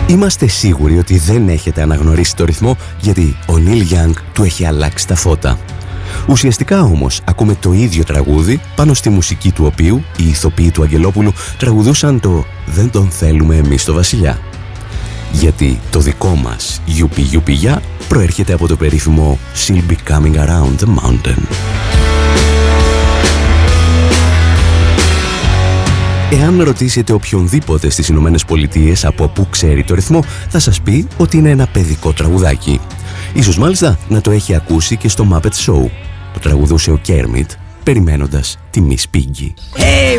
Είμαστε σίγουροι ότι δεν έχετε αναγνωρίσει το ρυθμό, γιατί ο Νίλ Γιάνγκ του έχει αλλάξει τα φώτα. Ουσιαστικά όμως ακούμε το ίδιο τραγούδι, πάνω στη μουσική του οποίου οι ηθοποιοί του Αγγελόπουλου τραγουδούσαν το «Δεν τον θέλουμε εμείς το βασιλιά». Γιατί το δικό μας «Γιουπι Γιουπι Γιά» προέρχεται από το περίφημο «She'll be coming around the mountain». Εάν ρωτήσετε οποιονδήποτε στις Ηνωμένες Πολιτείες από πού ξέρει το ρυθμό, θα σας πει ότι είναι ένα παιδικό τραγουδάκι. Ίσως μάλιστα να το έχει ακούσει και στο Muppet Show. Το τραγουδούσε ο Κέρμιτ, περιμένοντας τη Miss Piggy. Hey